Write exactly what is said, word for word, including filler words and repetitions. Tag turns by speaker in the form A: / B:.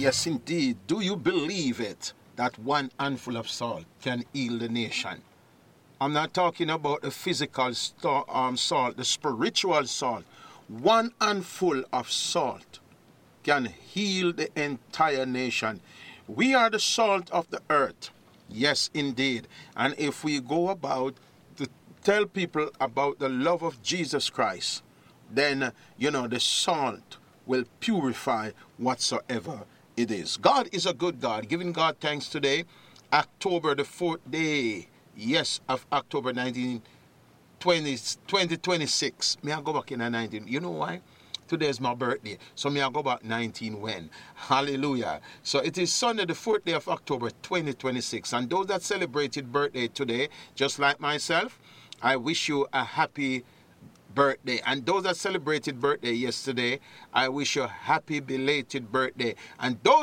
A: Yes, indeed. Do you believe it that one handful of salt can heal the nation? I'm not talking about the physical sto- um, salt, the spiritual salt. One handful of salt can heal the entire nation. We are the salt of the earth. Yes, indeed. And if we go about to tell people about the love of Jesus Christ, then, you know, the salt will purify whatsoever it is. God is a good God. Giving God thanks today, October the fourth day, yes, of October nineteen twenty, twenty twenty-six. May I go back in a nineteen? You know why? Today is my birthday. So may I go back nineteen when? Hallelujah. So it is Sunday, the fourth day of October, twenty twenty-six. And those that celebrated birthday today, just like myself, I wish you a happy birthday. And those that celebrated birthday yesterday, I wish you a happy belated birthday. And those